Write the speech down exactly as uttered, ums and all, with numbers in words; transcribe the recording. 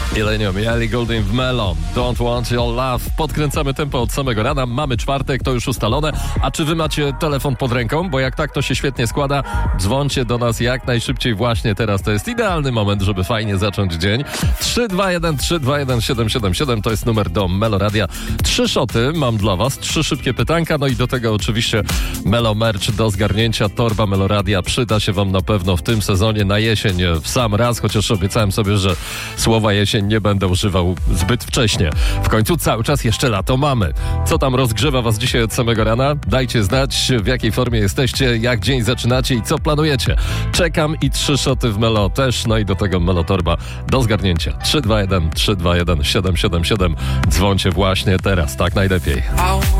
Millennium, Ellie Goulding w Melo. Don't want your love. Podkręcamy tempo od samego rana. Mamy czwartek, to już ustalone. A czy wy macie telefon pod ręką? Bo jak tak, to się świetnie składa. Dzwońcie do nas jak najszybciej właśnie teraz. To jest idealny moment, żeby fajnie zacząć dzień. trzy dwa jeden trzy dwa jeden siedem siedem siedem to jest numer do Melo Radia. Trzy szoty mam dla was. Trzy szybkie pytanka. No i do tego oczywiście Melo Merch do zgarnięcia. Torba Melo Radia przyda się wam na pewno w tym sezonie na jesień w sam raz, chociaż obiecałem sobie, że słowa jesień nie będę używał zbyt wcześnie. W końcu cały czas jeszcze lato mamy. Co tam rozgrzewa was dzisiaj od samego rana? Dajcie znać, w jakiej formie jesteście, jak dzień zaczynacie i co planujecie. Czekam i trzy szoty w Melo też, no i do tego Melo Torba do zgarnięcia. trzy dwa jeden trzy dwa jeden siedem siedem siedem. Dzwońcie właśnie teraz, tak najlepiej.